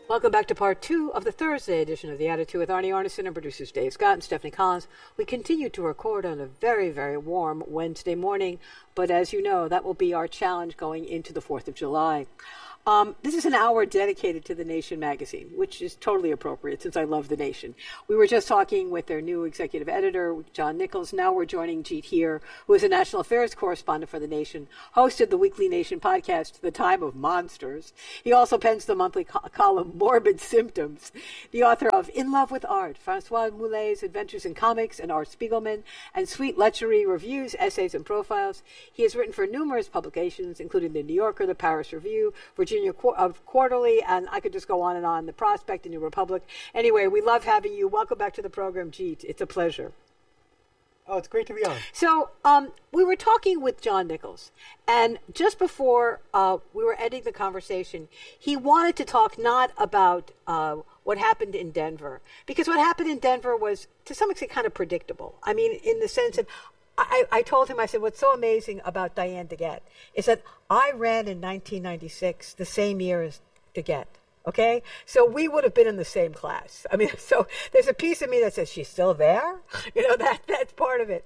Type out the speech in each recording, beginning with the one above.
Welcome back to part two of the Thursday edition of The Attitude with Arnie Arneson and producers Dave Scott and Stephanie Collins. We continue to record on a very, very warm Wednesday morning, but as you know, that will be our challenge going into the 4th of July. This is an hour dedicated to The Nation magazine, which is totally appropriate since I love The Nation. We were just talking with their new executive editor, John Nichols. Now we're joining Jeet Heer, who is a national affairs correspondent for The Nation, hosted the weekly Nation podcast, The Time of Monsters. He also pens the monthly column Morbid Symptoms, the author of In Love with Art, Francois Moulet's Adventures in Comics and Art Spiegelman, and Sweet Lechery Reviews, Essays, and Profiles. He has written for numerous publications, including The New Yorker, The Paris Review, Virginia Quarterly, and I could just go on, The Prospect, and New Republic. Anyway, we love having you. Welcome back to the program, Jeet. It's a pleasure. Oh, it's great to be on. So we were talking with John Nichols, and just before we were ending the conversation, he wanted to talk not about what happened in Denver, because what happened in Denver was, to some extent, kind of predictable. I mean, in the sense that I told him, I said, what's so amazing about Diane DeGette is that I ran in 1996, the same year as DeGette. Okay, so we would have been in the same class. I mean, so there's a piece of me that says she's still there. You know, that's part of it.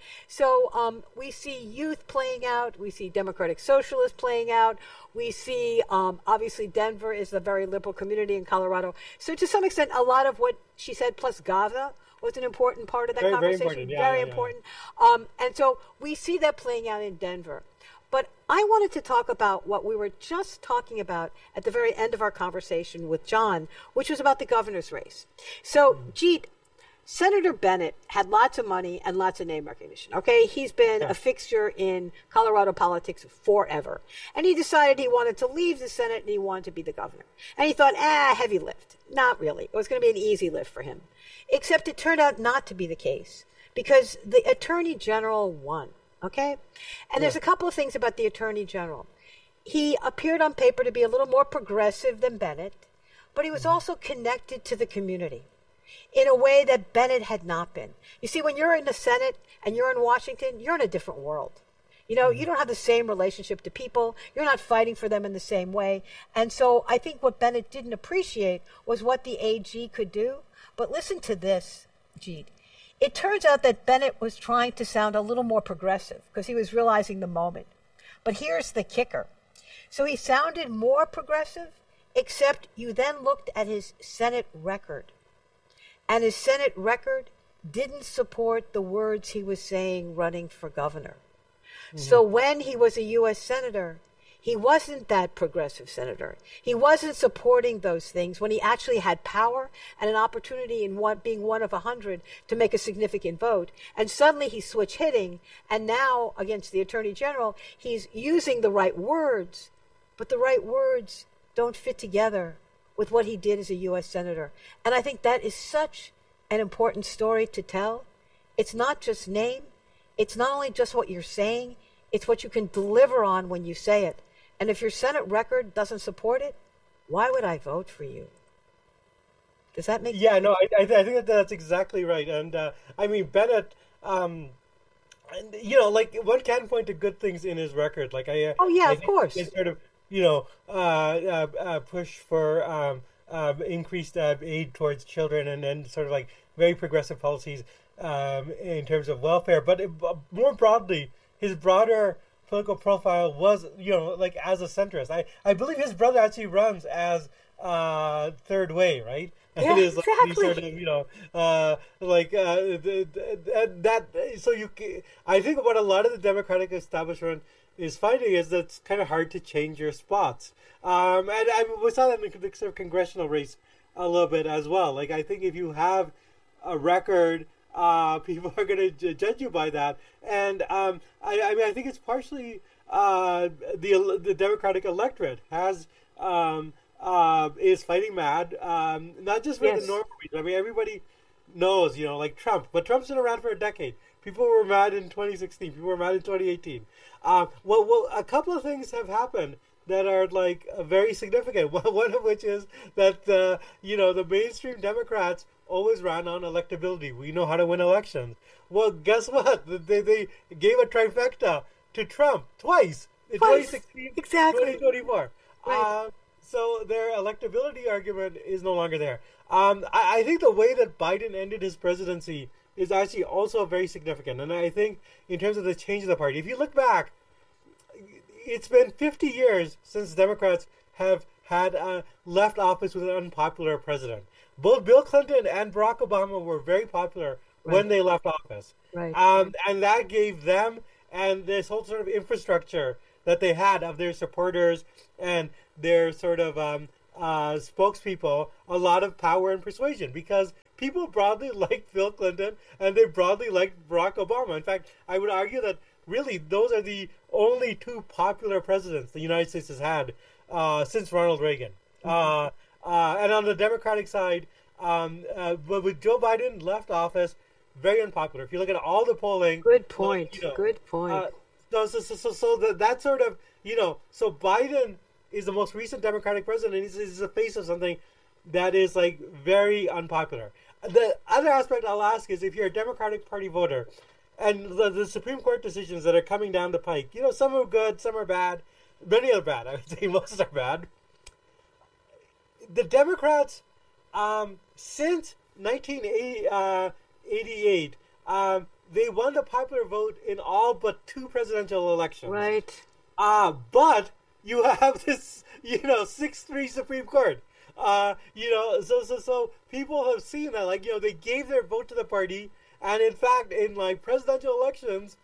So we see youth playing out. We see Democratic Socialists playing out. We see, obviously, Denver is a very liberal community in Colorado. So to some extent, a lot of what she said, plus Gaza, was an important part of that conversation. Very important. And so we see that playing out in Denver. But I wanted to talk about what we were just talking about at the very end of our conversation with John, which was about the governor's race. So, Jeet, Senator Bennett had lots of money and lots of name recognition. Okay, he's been a fixture in Colorado politics forever. And he decided he wanted to leave the Senate and he wanted to be the governor. And he thought, heavy lift. Not really. It was going to be an easy lift for him. Except it turned out not to be the case because the Attorney General won. Okay? And there's a couple of things about the Attorney General. He appeared on paper to be a little more progressive than Bennett, but he was also connected to the community in a way that Bennett had not been. You see, when you're in the Senate and you're in Washington, you're in a different world. You know, you don't have the same relationship to people. You're not fighting for them in the same way. And so I think what Bennett didn't appreciate was what the AG could do. But listen to this, Jeet. It turns out that Bennett was trying to sound a little more progressive because he was realizing the moment. But here's the kicker. So he sounded more progressive, except you then looked at his Senate record. And his Senate record didn't support the words he was saying running for governor. Mm-hmm. So when he was a U.S. Senator, he wasn't that progressive senator. He wasn't supporting those things when he actually had power and an opportunity in being one of 100 to make a significant vote. And suddenly he switched hitting, and now against the Attorney General, he's using the right words, but the right words don't fit together with what he did as a U.S. Senator. And I think that is such an important story to tell. It's not just name. It's not only just what you're saying. It's what you can deliver on when you say it. And if your Senate record doesn't support it, why would I vote for you? Does that make sense? Yeah, no, I think that's exactly right. And I mean, Bennett, you know, like one can point to good things in his record. Like of course. It's sort of, you know, push for increased aid towards children and sort of like very progressive policies in terms of welfare. But more broadly, his broader political profile was, you know, like as a centrist. I believe his brother actually runs as Third Way, right? Yeah, it is like exactly. Sort of, you know, that. So I think what a lot of the Democratic establishment is finding is that it's kind of hard to change your spots. And we saw that in the sort of congressional race a little bit as well. Like I think if you have a record, people are going to judge you by that. And I mean, I think it's partially the Democratic electorate has is fighting mad, not just for the normal reasons. I mean, everybody knows, you know, like Trump, but Trump's been around for a decade. People were mad in 2016. People were mad in 2018. Well, a couple of things have happened that are like very significant. One of which is that you know, the mainstream Democrats always ran on electability. We know how to win elections. Well, guess what? They gave a trifecta to Trump twice in 2016, exactly. 2024. Right. So their electability argument is no longer there. I think the way that Biden ended his presidency is actually also very significant. And I think in terms of the change of the party, if you look back, it's been 50 years since Democrats have had left office with an unpopular president. Both Bill Clinton and Barack Obama were very popular when they left office. Right. And that gave them and this whole sort of infrastructure that they had of their supporters and their sort of spokespeople a lot of power and persuasion because people broadly liked Bill Clinton and they broadly liked Barack Obama. In fact, I would argue that really those are the only two popular presidents the United States has had since Ronald Reagan. And on the Democratic side, but with Joe Biden left office, very unpopular. If you look at all the polling, good point. Good point. So that sort of so Biden is the most recent Democratic president. He's the face of something that is like very unpopular. The other aspect I'll ask is if you're a Democratic Party voter, and the Supreme Court decisions that are coming down the pike, some are good, some are bad, many are bad. I would say most are bad. The Democrats, since 1988, they won the popular vote in all but two presidential elections. Right. But you have this, 6-3 Supreme Court. So people have seen that, they gave their vote to the party, and in fact, in presidential elections,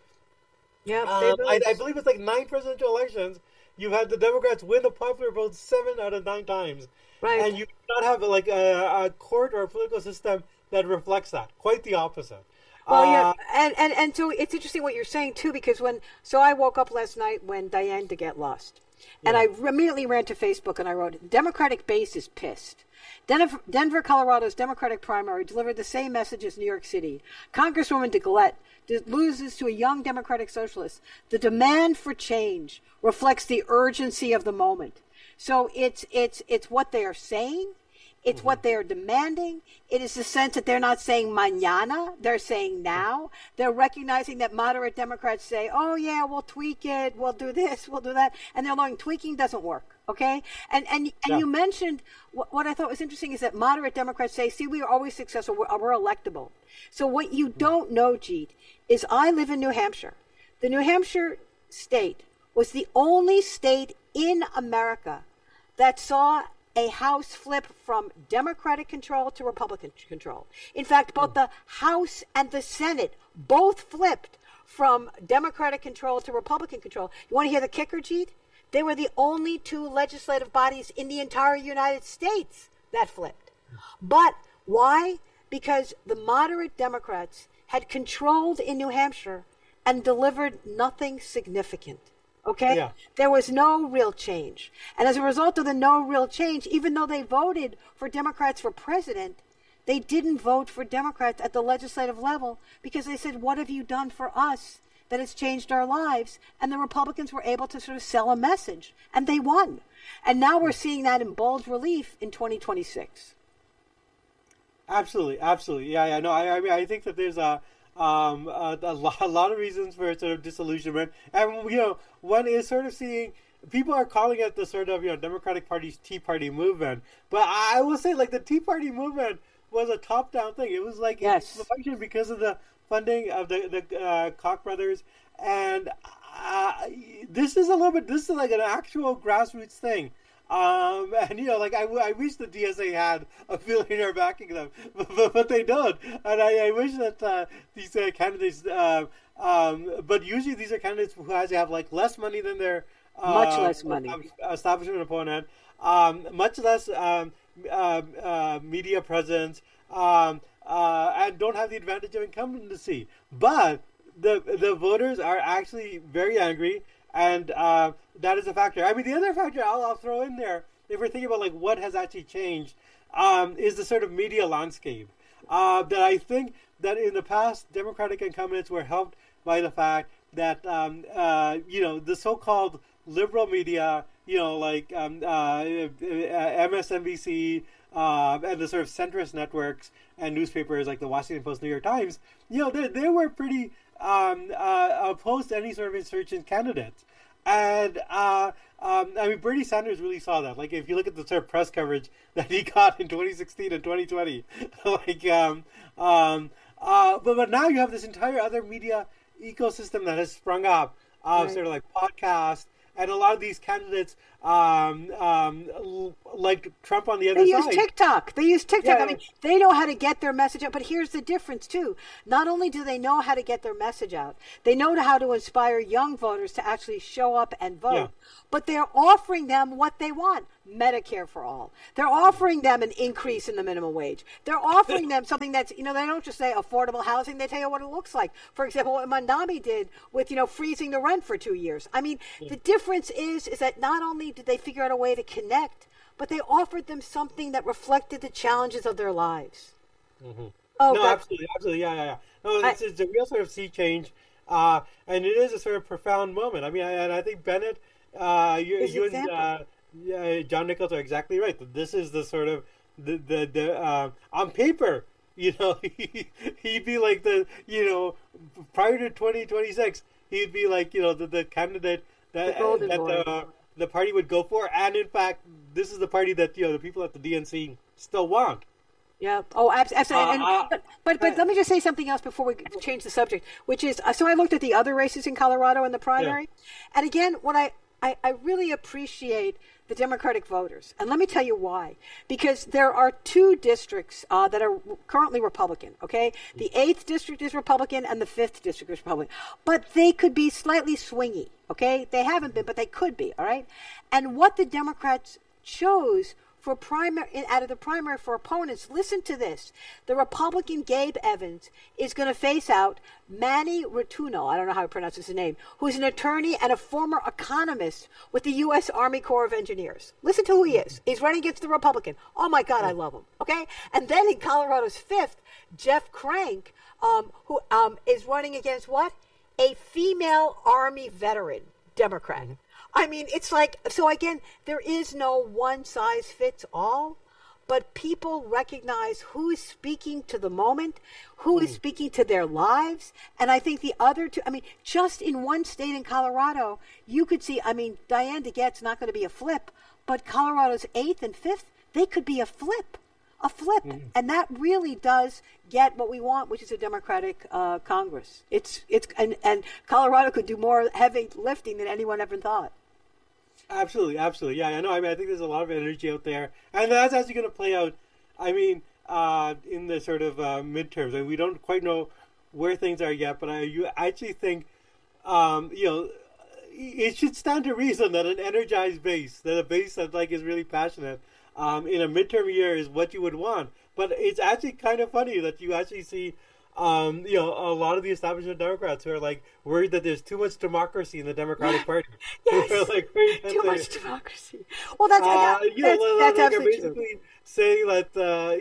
I believe it's 9 presidential elections, you've had the Democrats win the popular vote 7 out of 9 times. Right. And you do not have a court or a political system that reflects that. Quite the opposite. Well, yeah, and so it's interesting what you're saying too, because I woke up last night when Diane DeGette lost, and I immediately ran to Facebook and I wrote, Democratic base is pissed. Denver, Colorado's Democratic primary delivered the same message as New York City. Congresswoman DeGette loses to a young Democratic socialist. The demand for change reflects the urgency of the moment. So it's what they are saying. It's what they're demanding. It is the sense that they're not saying mañana, they're saying now. They're recognizing that moderate Democrats say, oh yeah, we'll tweak it, we'll do this, we'll do that. And they're learning tweaking doesn't work, okay? And you mentioned, what I thought was interesting is that moderate Democrats say, see, we are always successful, we're electable. So what you don't know, Jeet, is I live in New Hampshire. The New Hampshire state was the only state in America that saw a House flip from Democratic control to Republican control. In fact, both the House and the Senate both flipped from Democratic control to Republican control. You want to hear the kicker, Jeet? They were the only 2 legislative bodies in the entire United States that flipped. But why? Because the moderate Democrats had controlled in New Hampshire and delivered nothing significant. Okay? Yeah. There was no real change. And as a result of the no real change, even though they voted for Democrats for president, they didn't vote for Democrats at the legislative level because they said, what have you done for us that has changed our lives? And the Republicans were able to sort of sell a message, and they won. And now we're seeing that in bold relief in 2026. Absolutely. Yeah. No, I think that there's a lot of reasons for sort of disillusionment, and one is sort of seeing people are calling it the sort of Democratic Party's Tea Party movement, but I will say the Tea Party movement was a top-down thing. It was it functioned because of the funding of the Koch brothers, and this is like an actual grassroots thing. And I wish the DSA had a billionaire backing them, but they don't. And I wish that these candidates, but usually these are candidates who actually have less money than their much less money establishment opponent, much less media presence, and don't have the advantage of incumbency. But the voters are actually very angry. And that is a factor. I mean, the other factor I'll throw in there, if we're thinking about what has actually changed, is the sort of media landscape. That I think that in the past, Democratic incumbents were helped by the fact that the so-called liberal media, MSNBC and the sort of centrist networks and newspapers like the Washington Post, New York Times, they were pretty opposed to any sort of insurgent candidates. And I mean, Bernie Sanders really saw that. Like, if you look at the sort of press coverage that he got in 2016 and 2020, like, but now you have this entire other media ecosystem that has sprung up, Right. sort of like podcast, and a lot of these candidates, like Trump on the They other use side. TikTok. They use TikTok. I Yeah, mean, they know how to get their message out. But here's the difference, too. Not only do they know how to get their message out, they know how to inspire young voters to actually show up and vote. yeah. But they're offering them what they want. Medicare for all. They're offering them an increase in the minimum wage. They're offering them something that's, they don't just say affordable housing. They tell you what it looks like. For example, what Mandami did with, freezing the rent for 2 years. I mean, the difference is that not only did they figure out a way to connect, but they offered them something that reflected the challenges of their lives. Oh, No, God. absolutely, absolutely, yeah. No, it's a real sort of sea change, and it is a sort of profound moment. I mean, and I think Bennett, Is you and example. yeah, John Nichols are exactly right. That this is the sort of the on paper, he'd be like prior to 2026, he'd be like the candidate The that golden that boy. the party would go for, and in fact, this is the party that the people at the DNC still want. Yeah. Oh, absolutely. But let me just say something else before we change the subject, which is, so I looked at the other races in Colorado in the primary, and again, what I really appreciate the Democratic voters, and let me tell you why. Because there are two districts that are currently Republican. Okay, the 8th district is Republican, and the 5th district is Republican, but they could be slightly swingy. Okay, they haven't been, but they could be. All right, and what the Democrats chose for primary out of the primary for opponents, listen to this. The Republican Gabe Evans is going to face out Manny Ratuno, I don't know how to pronounce his name, who's an attorney and a former economist with the U.S. Army Corps of Engineers. Listen to who he is. He's running against the Republican. Oh, my God, I love him. Okay? And then in Colorado's 5th, Jeff Crank, who is running against what? A female Army veteran, Democrat. I mean, it's like, so again, there is no one size fits all, but people recognize who is speaking to the moment, who is speaking to their lives. And I think the other two, I mean, just in one state in Colorado, you could see, I mean, Diane DeGette's not going to be a flip, but Colorado's 8th and 5th, they could be a flip. And that really does get what we want, which is a Democratic Congress. And Colorado could do more heavy lifting than anyone ever thought. Absolutely, absolutely. Yeah, I know. I mean, I think there's a lot of energy out there, and that's actually going to play out. I mean, in the sort of midterms, and we don't quite know where things are yet. But I actually think, it should stand to reason that an energized base, that a base that is really passionate, in a midterm year is what you would want. But it's actually kind of funny that you actually see, a lot of the establishment Democrats who are worried that there's too much democracy in the Democratic Party. Yes, Who are, very too tempted- much democracy. Well, that's are absolutely true. basically saying that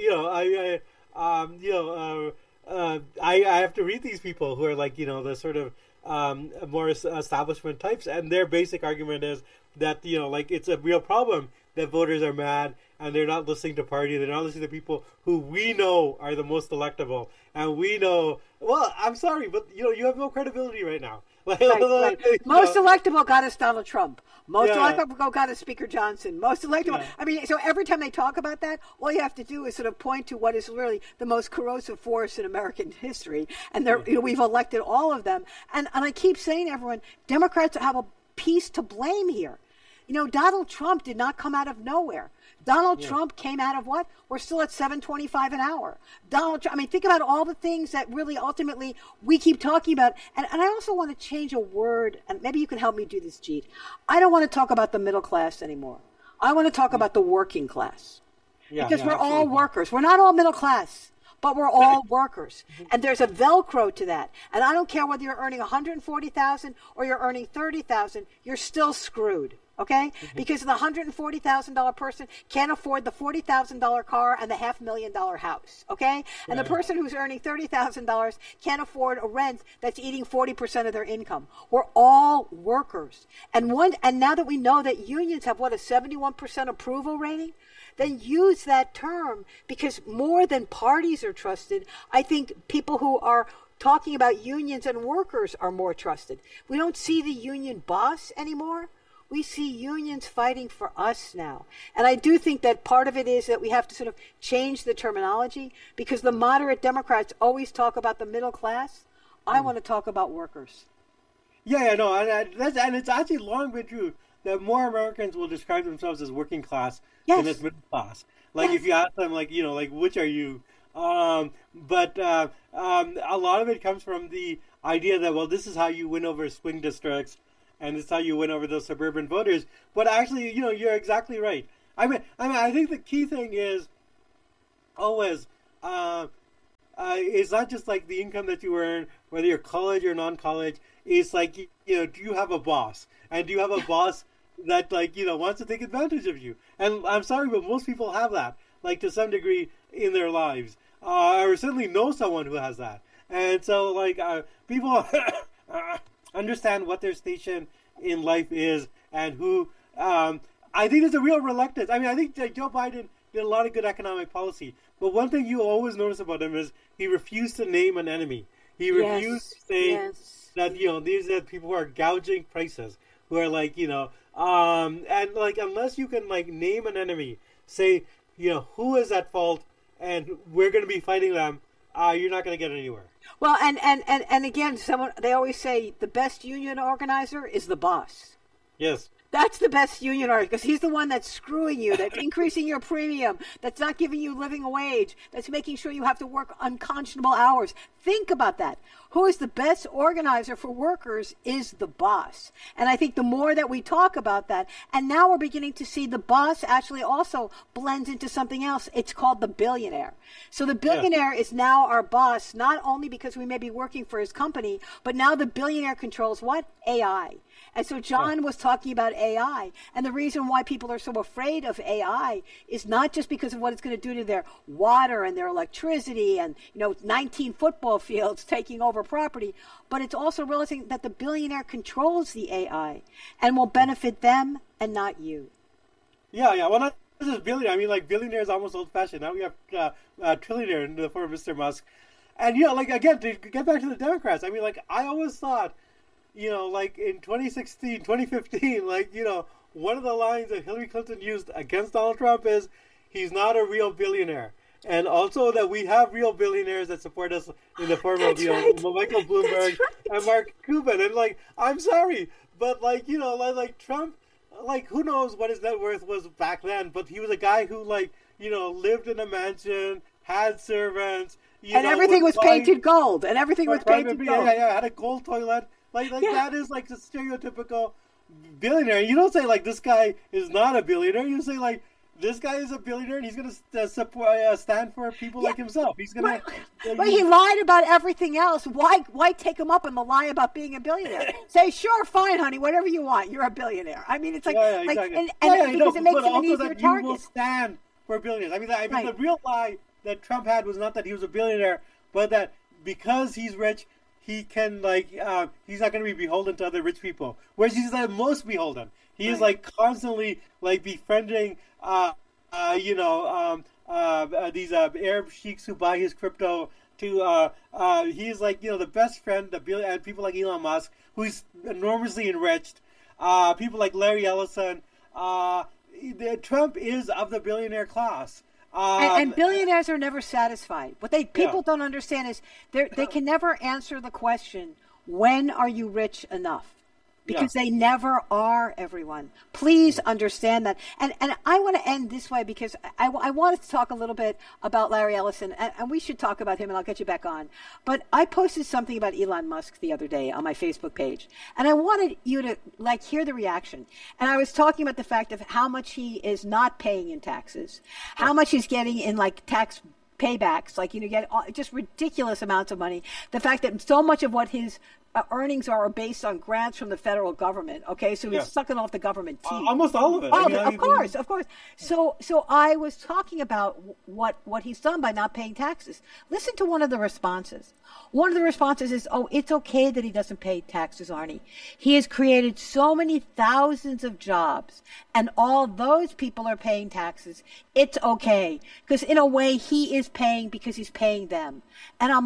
I have to read these people who are the sort of more establishment types, and their basic argument is that it's a real problem that voters are mad and they're not listening to party, they're not listening to people who we know are the most electable, and we know. Well, I'm sorry, but you have no credibility right now. Right. Most electable got us Donald Trump. Most Yeah. electable got us Speaker Johnson. Most electable. Yeah. I mean, so every time they talk about that, all you have to do is sort of point to what is really the most corrosive force in American history, and we've elected all of them. And I keep saying to everyone, Democrats have a piece to blame here. Donald Trump did not come out of nowhere. Donald Trump came out of what? We're still at $7.25 an hour. I mean, think about all the things that really ultimately we keep talking about. And I also want to change a word, and maybe you can help me do this, Jeet. I don't want to talk about the middle class anymore. I want to talk about the working class. Because we're all workers. We're not all middle class, but we're all workers. And there's a Velcro to that. And I don't care whether you're earning $140,000 or you're earning $30,000, you're still screwed. Okay? Because the $140,000 person can't afford the $40,000 car and the $500,000 house. Okay? And the person who's earning $30,000 can't afford a rent that's eating 40% of their income. We're all workers. And now that we know that unions have a 71% approval rating, then use that term, because more than parties are trusted, I think people who are talking about unions and workers are more trusted. We don't see the union boss anymore. We see unions fighting for us now. And I do think that part of it is that we have to sort of change the terminology, because the moderate Democrats always talk about the middle class. I want to talk about workers. Yeah, no, and it's actually long been true that more Americans will describe themselves as working class than as middle class. Like, if you ask them, like, like, which are you? But a lot of it comes from the idea that, well, this is how you win over swing districts, and this is how you win over those suburban voters. But actually, you're exactly right. I mean, I think the key thing is always, it's not just like the income that you earn, whether you're college or non-college. It's like, do you have a boss? And do you have a boss that, like, wants to take advantage of you? And I'm sorry, but most people have that, like, to some degree in their lives. Or certainly know someone who has that. And so, like, people understand what their station in life is, and who, I think there's a real reluctance. I mean, I think Joe Biden did a lot of good economic policy. But one thing you always notice about him is he refused to name an enemy. He refused to say that, these are people who are gouging prices, who are like, and like, unless you can, like, name an enemy, say, who is at fault, and we're going to be fighting them, you're not going to get anywhere. Well, and again, they always say the best union organizer is the boss. Yes. That's the best union organizer, because he's the one that's screwing you, that's increasing your premium, that's not giving you living wage, that's making sure you have to work unconscionable hours. Think about that. Who is the best organizer for workers is the boss. And I think the more that we talk about that, and now we're beginning to see the boss actually also blends into something else. It's called the billionaire. So the billionaire is now our boss, not only because we may be working for his company, but now the billionaire controls what? AI. And so John was talking about AI. And the reason why people are so afraid of AI is not just because of what it's going to do to their water and their electricity and, 19 football fields taking over property, but it's also realizing that the billionaire controls the AI and will benefit them and not you. Yeah. Well, not just billionaire. I mean, like, billionaire is almost old-fashioned. Now we have trillionaire in the form of Mr. Musk. And, like, again, to get back to the Democrats, I mean, like, I always thought, like in 2016, 2015, like, one of the lines that Hillary Clinton used against Donald Trump is, he's not a real billionaire. And also that we have real billionaires that support us in the form of, Michael Bloomberg and Mark Cuban. And, like, I'm sorry, but, like, like Trump, like, who knows what his net worth was back then, but he was a guy who, like, lived in a mansion, had servants, and everything was painted gold. And everything was painted gold. Yeah, had a gold toilet. Like that is like the stereotypical billionaire. You don't say, like, this guy is not a billionaire. You say, like, this guy is a billionaire and he's going to stand for people like himself. He's going to. But he lied about everything else. Why take him up on the lie about being a billionaire? Say, sure, fine, honey, whatever you want. You're a billionaire. I mean, it's like, exactly. Because it makes him an easier target. You will stand for billionaires. I mean, the real lie that Trump had was not that he was a billionaire, but that because he's rich, he can, like, he's not going to be beholden to other rich people. Whereas he's the most beholden. He is, like, constantly, like, befriending, these Arab sheiks who buy his crypto. He's, like, the best friend and people like Elon Musk, who's enormously enriched. People like Larry Ellison. Trump is of the billionaire class. And billionaires are never satisfied. What people don't understand is they can never answer the question, when are you rich enough? Because they never are, everyone. Please understand that. And I want to end this way because I wanted to talk a little bit about Larry Ellison, and we should talk about him, and I'll get you back on. But I posted something about Elon Musk the other day on my Facebook page, and I wanted you to, like, hear the reaction. And I was talking about the fact of how much he is not paying in taxes, how much he's getting in, like, tax paybacks, like, get just ridiculous amounts of money. The fact that so much of what his earnings are based on grants from the federal government. Okay, so he's sucking off the government teeth. Almost all of it. Of course. So I was talking about what he's done by not paying taxes. Listen to one of the responses. One of the responses is, it's okay that he doesn't pay taxes, Arnie. He has created so many thousands of jobs, and all those people are paying taxes. It's okay. Because in a way, he is paying because he's paying them. And I'm like,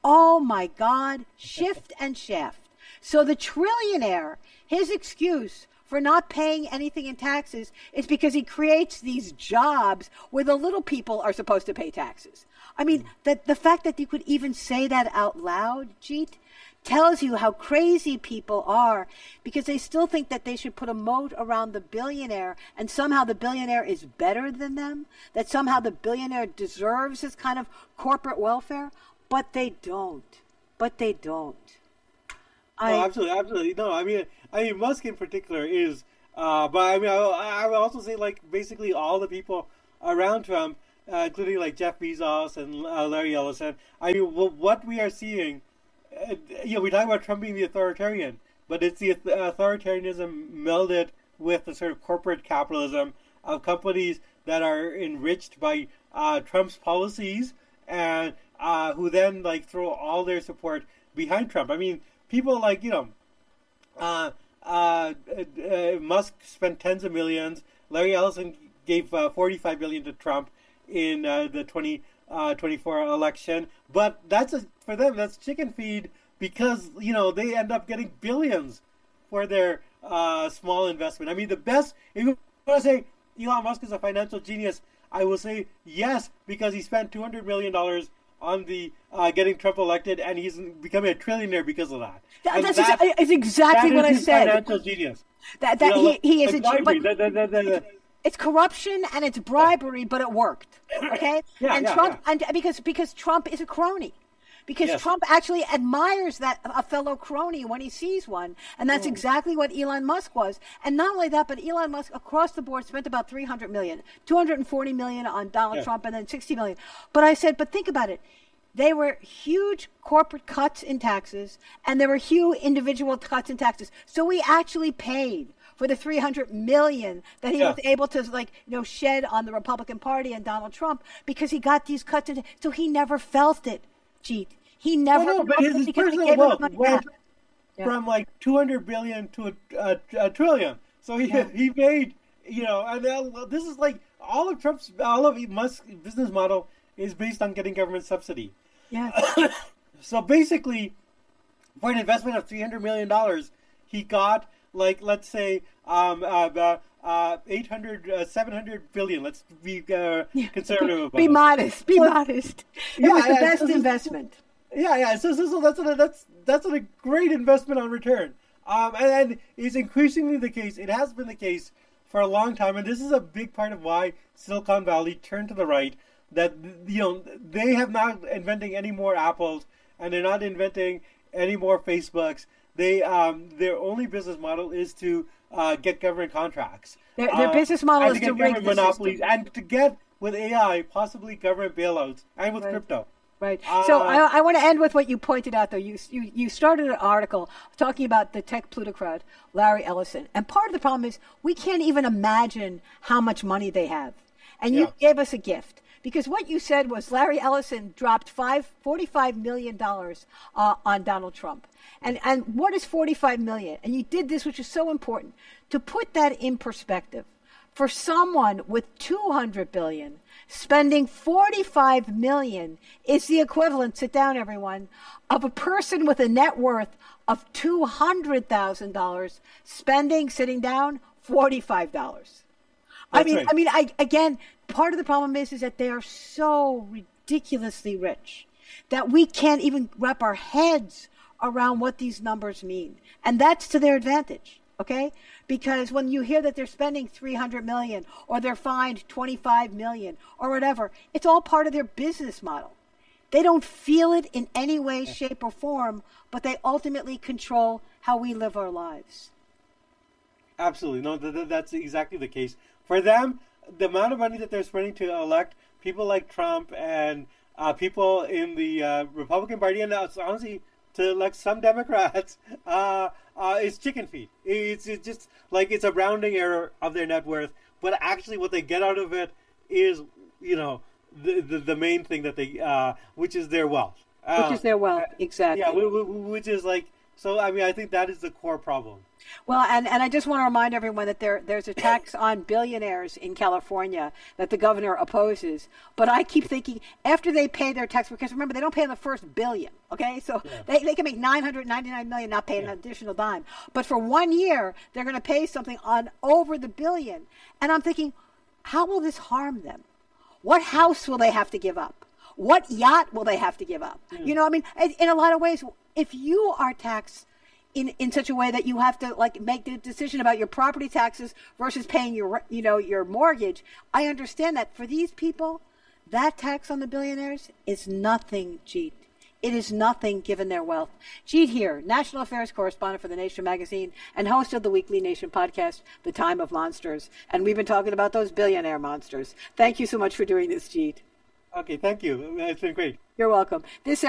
Oh my God, shift and shaft. So the trillionaire, his excuse for not paying anything in taxes is because he creates these jobs where the little people are supposed to pay taxes. I mean, the fact that you could even say that out loud, Jeet, tells you how crazy people are, because they still think that they should put a moat around the billionaire, and somehow the billionaire is better than them, that somehow the billionaire deserves this kind of corporate welfare, but they don't. But they don't. Absolutely, absolutely. No, I mean, Musk in particular is, but I mean, I would also say like basically all the people around Trump, including like Jeff Bezos and Larry Ellison. I mean, what we are seeing, we talk about Trump being the authoritarian, but it's the authoritarianism melded with the sort of corporate capitalism of companies that are enriched by Trump's policies and who then like throw all their support behind Trump. I mean, people like Musk spent tens of millions. Larry Ellison gave $45 billion to Trump in the 2024 election, but for them that's chicken feed, because they end up getting billions for their small investment. I mean, the best, if you want to say Elon Musk is a financial genius, I will say yes, because he spent $200 million on the getting Trump elected, and he's becoming a trillionaire because of that. That's exactly what I said. Financial genius. He is a genius. It's corruption and it's bribery, but it worked. Okay, and because Trump is a crony. Because Trump actually admires a fellow crony when he sees one. And that's exactly what Elon Musk was. And not only that, but Elon Musk across the board spent about $300 million, $240 million on Donald Trump, and then $60 million. But think about it. They were huge corporate cuts in taxes, and there were huge individual cuts in taxes. So we actually paid for the $300 million that he was able to shed on the Republican Party and Donald Trump, because he got these cuts. So he never felt it. He never. But his personal wealth went from like 200 billion to a trillion. So he made, and this is like all of Musk's business model is based on getting government subsidy. Yeah. So basically, for an investment of $300 million, he got like, let's say, 700 billion. Let's be conservative about it. Be modest. It was the best investment. Yeah. So that's a great investment on return. And it's increasingly the case. It has been the case for a long time, and this is a big part of why Silicon Valley turned to the right. That they have not inventing any more Apples, and they're not inventing any more Facebooks. They their only business model is to get government contracts. Their business model is to rig the monopolies system. and to get, with AI, possibly government bailouts, and with crypto. Right. So I want to end with what you pointed out, though. You started an article talking about the tech plutocrat, Larry Ellison. And part of the problem is we can't even imagine how much money they have. And you gave us a gift. Because what you said was Larry Ellison dropped $45 million on Donald Trump. And what is $45 million? And you did this, which is so important. To put that in perspective, for someone with $200 billion, spending $45 million is the equivalent, sit down everyone, of a person with a net worth of $200,000 sitting down, $45. Again, part of the problem is that they are so ridiculously rich that we can't even wrap our heads around what these numbers mean. And that's to their advantage, okay? Because when you hear that they're spending $300 million or they're fined $25 million or whatever, it's all part of their business model. They don't feel it in any way, shape, or form, but they ultimately control how we live our lives. Absolutely. No, that's exactly the case. For them, the amount of money that they're spending to elect people like Trump and people in the Republican Party, and honestly, to elect some Democrats, is chicken feed. It's just like it's a rounding error of their net worth. But actually, what they get out of it is, the main thing that they, which is their wealth. Which is their wealth, exactly. Yeah, which is like So, I mean, I think that is the core problem. Well, and I just want to remind everyone that there's a tax on billionaires in California that the governor opposes. But I keep thinking after they pay their tax, because remember, they don't pay on the first billion, okay? So they can make $999 million, not pay an additional dime. But for 1 year, they're going to pay something on over the billion. And I'm thinking, how will this harm them? What house will they have to give up? What yacht will they have to give up? You know, I mean, in a lot of ways, if you are taxed in such a way that you have to like make the decision about your property taxes versus paying your mortgage, I understand that for these people, that tax on the billionaires is nothing, Jeet. It is nothing given their wealth. Jeet here, national affairs correspondent for The Nation magazine and host of the weekly Nation podcast, The Time of Monsters. And we've been talking about those billionaire monsters. Thank you so much for doing this, Jeet. Okay, thank you. It's been great. You're welcome. This